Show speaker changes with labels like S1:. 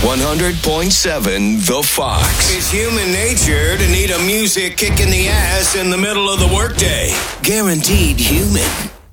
S1: 100.7 The Fox.
S2: It's human nature to need a music kick in the ass in the middle of the workday. Guaranteed human.